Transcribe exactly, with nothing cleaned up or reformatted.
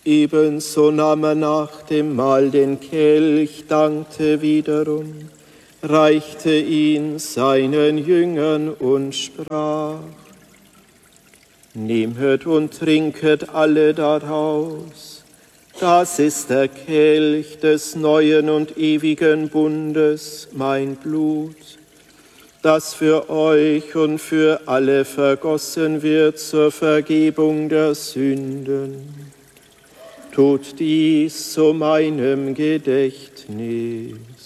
Ebenso nahm er nach dem Mahl den Kelch, dankte wiederum, reichte ihn seinen Jüngern und sprach: Nehmet und trinket alle daraus. Das ist der Kelch des neuen und ewigen Bundes, mein Blut, das für euch und für alle vergossen wird zur Vergebung der Sünden. Tut dies zu meinem Gedächtnis.